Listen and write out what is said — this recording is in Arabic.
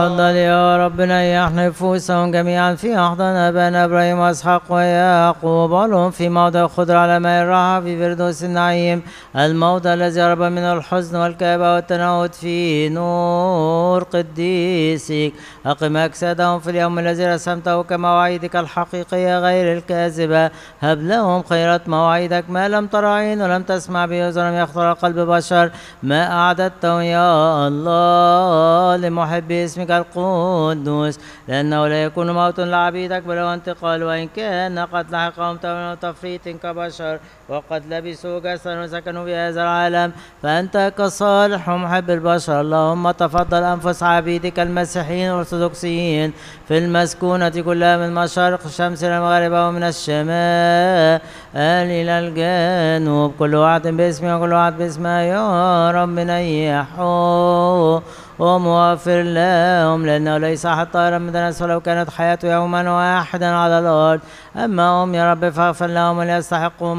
تفضل يا ربنا يحن نفوسهم جميعا في أحضان أبانا إبراهيم وإسحاق ويعقوب ولهم في موضع الخضر على ماء الراحة في فردوس النعيم، الموضع الذي هرب من الحزن والكآبة والتناوت في نور قديسك. أقم أجسادهم في اليوم الذي رسمته كمواعيدك الحقيقية غير الكاذبة. هب لهم خيرات مواعيدك ما لم تر عين ولم تسمع به أذن ولم يخطر قلب بشر، ما أعددته يا الله لمحبي اسمك القدوس، لأنه لا يكون موت لعبيدك بل هو انتقال، وإن كان قد لحقهم تفريط كبشر وقد لبسوا جسدا وسكنوا في هذا العالم، فأنت كصالح ومحب البشر. اللهم تفضل أنفس عبيدك المسيحيين الأرثوذكسيين في المسكونة كلها من مشارق الشمس إلى المغرب ومن الشمال إلى الجنوب، كل واحد باسمه وكل واحد باسمه يا رب نيحوا ومغفر لهم، لأنه ليس أحد طائرا من الناس ولو كانت حياته يوما واحدا على الأرض. أما هم يا رب فاغفر لهم وليستحقوا